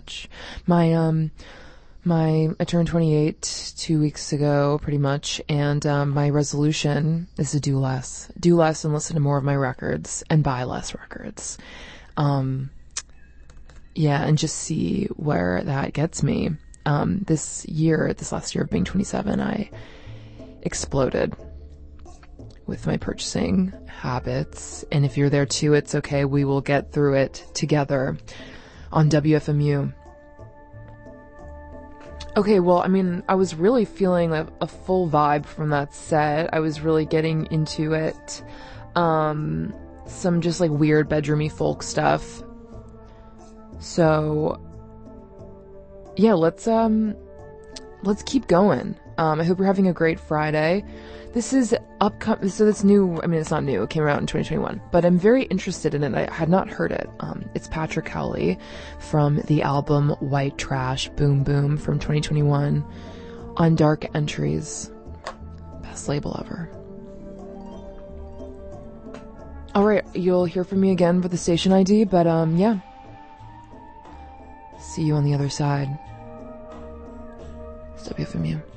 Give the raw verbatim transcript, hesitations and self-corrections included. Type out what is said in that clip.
much. My, um, my, I turned twenty-eight two weeks ago, pretty much, and, um, my resolution is to do less. Do less and listen to more of my records, and buy less records. Um, yeah, and just see where that gets me. Um, this year, this last year of being twenty-seven, I exploded with my purchasing habits. And if you're there too, it's okay. We will get through it together on W F M U. Okay, well, I mean, I was really feeling a, a full vibe from that set. I was really getting into it. Um, some just like weird bedroomy folk stuff. So, yeah, let's, um, let's keep going. Um, I hope you're having a great Friday. This is upcoming, so that's new. I mean, it's not new. It came out in twenty twenty-one, but I'm very interested in it. I had not heard it. Um, it's Patrick Cowley from the album White Trash Boom Boom from twenty twenty-one on Dark Entries. Best label ever. All right, you'll hear from me again with the station I D, but um, yeah. See you on the other side. It's W F M U.